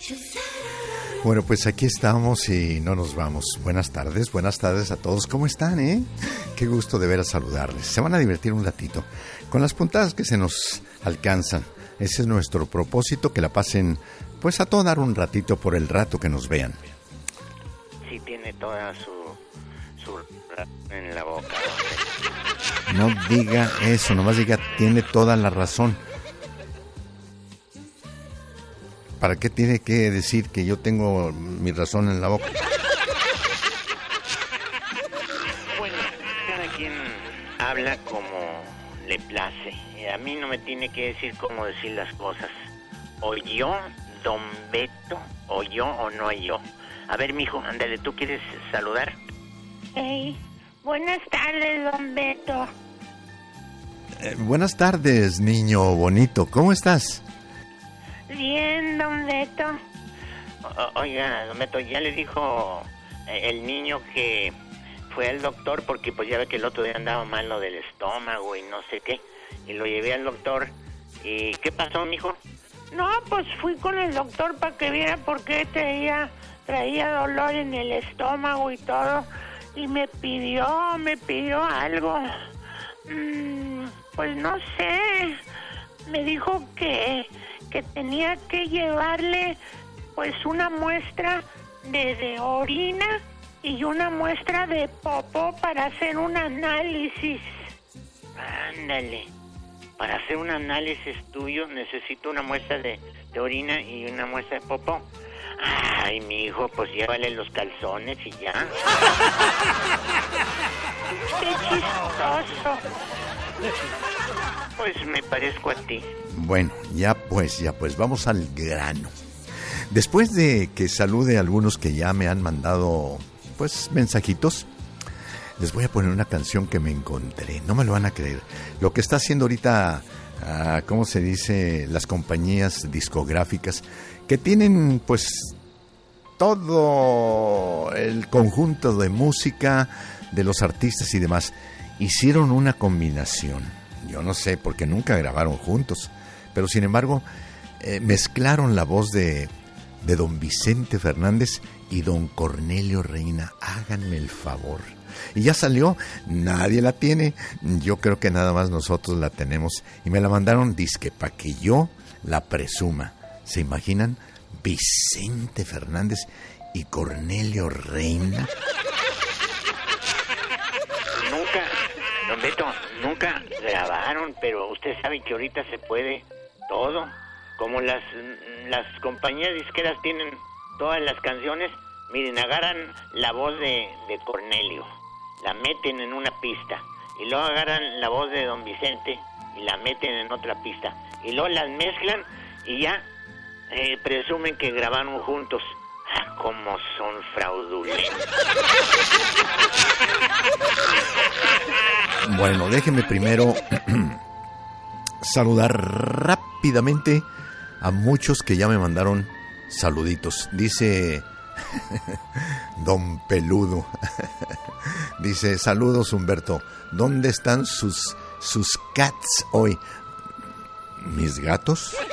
Bueno, pues aquí estamos y no nos vamos. Buenas tardes a todos. ¿Cómo están, eh? Qué gusto de ver a saludarles. Se van a divertir un ratito con las puntadas que se nos alcanzan. Ese es nuestro propósito, que la pasen pues a todo dar un ratito por el rato que nos vean. Sí, tiene toda su en la boca. No diga eso, nomás diga tiene toda la razón. ¿Para qué tiene que decir que yo tengo mi razón en la boca? Bueno, cada quien habla como le place. A mí no me tiene que decir cómo decir las cosas. ¿Oyó, don Beto? ¿Oyó o no oyó? A ver, mijo, ándale, ¿tú quieres saludar? Hey, buenas tardes, don Beto. Buenas tardes, niño bonito. ¿Cómo estás? Bien, don Beto. Oiga, don Beto, ya le dijo el niño que fue al doctor porque pues ya ve que el otro día andaba mal lo del estómago y no sé qué. Y lo llevé al doctor. ¿Y qué pasó, mijo? No, pues fui con el doctor para que viera por qué traía dolor en el estómago y todo. Y me pidió algo. Pues no sé. Me dijo que tenía que llevarle pues una muestra de orina y una muestra de popó para hacer un análisis. Ándale. Para hacer un análisis tuyo necesito una muestra de orina y una muestra de popó. Ay, mi hijo, pues llévale los calzones y ya. ¡Qué chistoso! Pues me parezco a ti. Bueno, ya pues, vamos al grano. Después de que salude a algunos que ya me han mandado, pues, mensajitos, les voy a poner una canción que me encontré. No me lo van a creer. Lo que está haciendo ahorita, ¿cómo se dice? Las compañías discográficas que tienen, pues, todo el conjunto de música de los artistas y demás. Hicieron una combinación. Yo no sé, porque nunca grabaron juntos. Pero sin embargo, mezclaron la voz de don Vicente Fernández y don Cornelio Reina. Háganme el favor. Y ya salió, nadie la tiene. Yo creo que nada más nosotros la tenemos. Y me la mandaron disque para que yo la presuma. ¿Se imaginan? Vicente Fernández y Cornelio Reina. Don Beto, nunca grabaron, pero usted sabe que ahorita se puede todo. Como las compañías disqueras tienen todas las canciones, miren, agarran la voz de Cornelio, la meten en una pista, y luego agarran la voz de don Vicente y la meten en otra pista, y luego las mezclan y ya presumen que grabaron juntos. ¿Cómo son fraudulentos? Bueno, déjenme primero saludar rápidamente a muchos que ya me mandaron saluditos. Dice don Peludo. Dice, saludos Humberto. ¿Dónde están sus cats hoy? ¿Mis gatos?